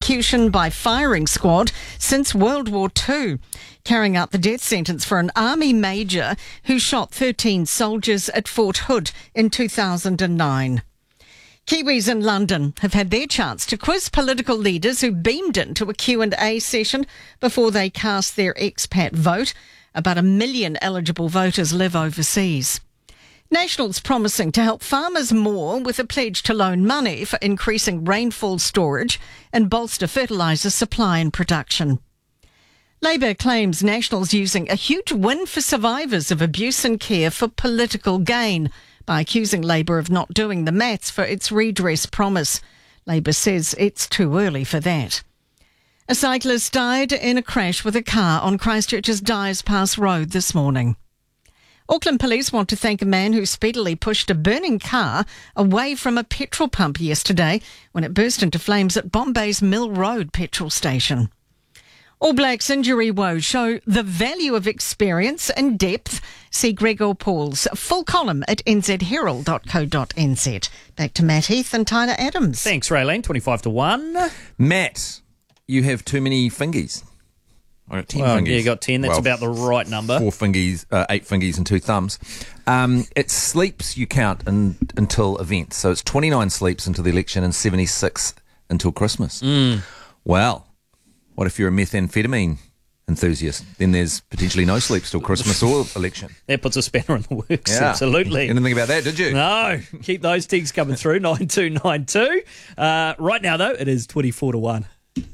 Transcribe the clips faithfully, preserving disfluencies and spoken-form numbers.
execution by firing squad since World War Two, carrying out the death sentence for an army major who shot thirteen soldiers at Fort Hood in two thousand nine. Kiwis in London have had their chance to quiz political leaders who beamed into a Q and A session before they cast their expat vote. About a million eligible voters live overseas. National's promising to help farmers more with a pledge to loan money for increasing rainfall storage and bolster fertiliser supply and production. Labor claims National's using a huge win for survivors of abuse and care for political gain by accusing Labor of not doing the maths for its redress promise. Labor says it's too early for that. A cyclist died in a crash with a car on Christchurch's Dyers Pass Road this morning. Auckland police want to thank a man who speedily pushed a burning car away from a petrol pump yesterday when it burst into flames at Bombay's Mill Road petrol station. All Blacks injury woes show the value of experience and depth. See Gregor Paul's full column at n z herald dot co dot n z. Back to Matt Heath and Tyler Adams. Thanks, Raylene. twenty-five to one. Matt, you have too many fingies. I got ten Well, fingies. yeah, you got ten. That's Well, about the right number. Four fingies, uh, eight fingies and two thumbs. Um, it's sleeps you count in, until events. So it's twenty-nine sleeps until the election and seventy-six until Christmas. Mm. Well, what if you're a methamphetamine enthusiast? Then there's potentially no sleeps till Christmas or election. That puts a spanner in the works, Yeah. absolutely. You didn't think about that, did you? No, keep those texts coming through, nine two nine two. Uh, right now, though, it is twenty-four to one.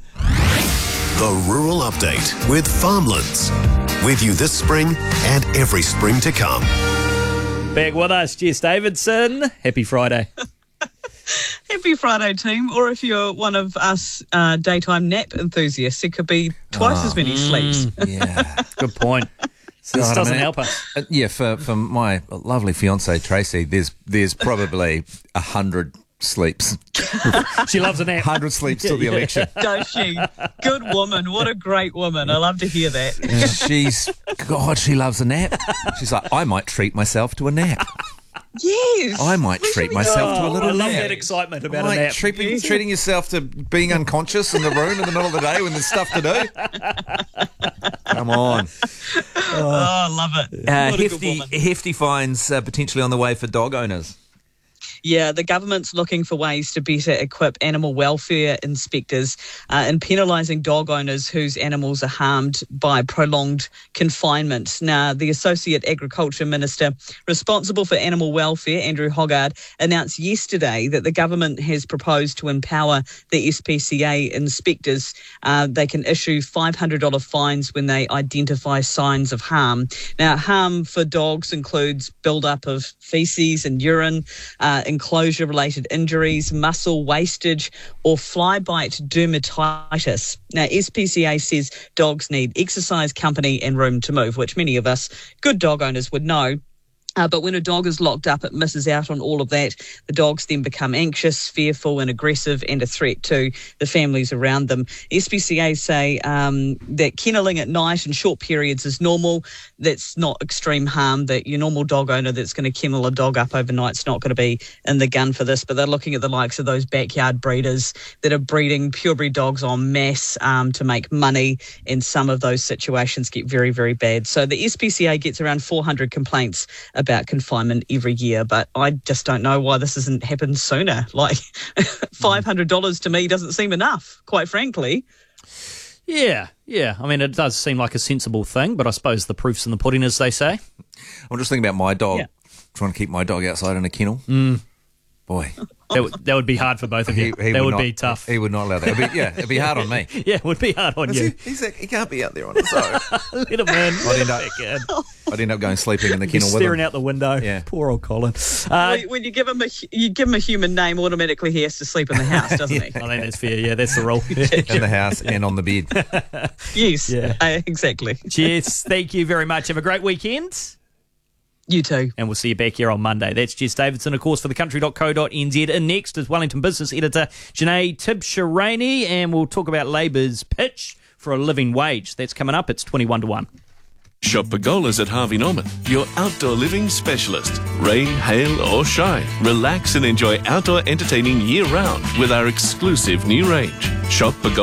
The Rural Update with Farmlands. With you this spring and every spring to come. Back with us, Jess Davidson. Happy Friday. Happy Friday, team. Or if you're one of us uh, daytime nap enthusiasts, it could be twice Oh. as many sleeps. Yeah. Good point. So this God, I doesn't mean, help us. Uh, yeah, for, for my lovely fiancée, Tracy, there's there's probably a hundred sleeps. She loves a nap. hundred sleeps till the election. Does she? Good woman. What a great woman. I love to hear that. She's, God, she loves a nap. She's like, I might treat myself to a nap. Yes. I might treat myself to a Oh, little I love nap. that excitement about Like a nap. treating, treating yourself to being unconscious in the room in the middle of the day when there's stuff to do. Come on. Oh, I love it. Uh, What a good hefty, woman. hefty fines uh, potentially on the way for dog owners. Yeah, the government's looking for ways to better equip animal welfare inspectors uh, and penalising dog owners whose animals are harmed by prolonged confinement. Now, the Associate Agriculture Minister responsible for animal welfare, Andrew Hoggard, announced yesterday that the government has proposed to empower the S P C A inspectors. Uh, they can issue five hundred dollars fines when they identify signs of harm. Now, harm for dogs includes build-up of faeces and urine, uh, enclosure-related injuries, muscle wastage, or fly bite dermatitis. Now, S P C A says dogs need exercise, company, and room to move, which many of us good dog owners would know. Uh, but when a dog is locked up, it misses out on all of that. The dogs then become anxious, fearful and aggressive and a threat to the families around them. S P C A say um, that kennelling at night and short periods is normal. That's not extreme harm, that your normal dog owner that's going to kennel a dog up overnight is not going to be in the gun for this. But they're looking at the likes of those backyard breeders that are breeding purebred dogs en masse um, to make money, and some of those situations get very, very bad. So the S P C A gets around four hundred complaints about confinement every year, but I just don't know why this hasn't happened sooner. Like five hundred dollars to me doesn't seem enough, quite frankly. Yeah, yeah. I mean, it does seem like a sensible thing, but I suppose the proof's in the pudding, as they say. I'm just thinking about my dog, Yeah. trying to keep my dog outside in a kennel. Mm. Boy, That would, that would be hard for both of you. that would, not, be tough. He would not allow that. It'd be, yeah, it'd be hard on me. Yeah, it would be hard on you. He, he's like, he can't be out there on his own. Let him in. I'd end up, Back in. I'd end up going sleeping in the You're kennel with staring him. out the window. Yeah. Poor old Colin. Uh, when when you give him a you give him a human name, automatically he has to sleep in the house, doesn't he? I think that's fair. Yeah, that's the rule. In the house and on the bed. Yes, Yeah. uh, exactly. Jess, thank you very much. Have a great weekend. You too. And we'll see you back here on Monday. That's Jess Davidson, of course, for the country dot co dot n z. And next is Wellington Business Editor Janae Tibshirani, and we'll talk about Labour's pitch for a living wage. That's coming up. It's twenty-one to one. Shop Pergolas at Harvey Norman, your outdoor living specialist. Rain, hail or shine, relax and enjoy outdoor entertaining year-round with our exclusive new range. Shop Pergolas.